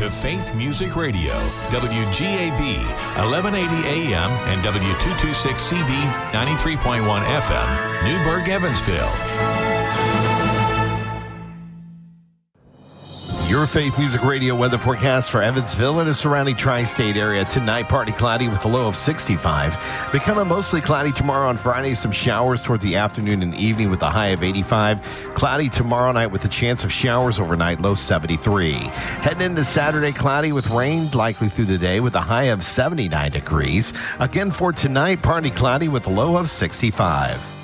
to Faith Music Radio, WGAB, 1180 AM and W226CB, 93.1 FM, Newburgh, Evansville. Your Faith Music Radio weather forecast for Evansville and the surrounding tri-state area. Tonight, partly cloudy with a low of 65. Becoming mostly cloudy tomorrow on Friday. Some showers towards the afternoon and evening with a high of 85. Cloudy tomorrow night with a chance of showers overnight, low 73. Heading into Saturday, cloudy with rain likely through the day with a high of 79 degrees. Again for tonight, partly cloudy with a low of 65.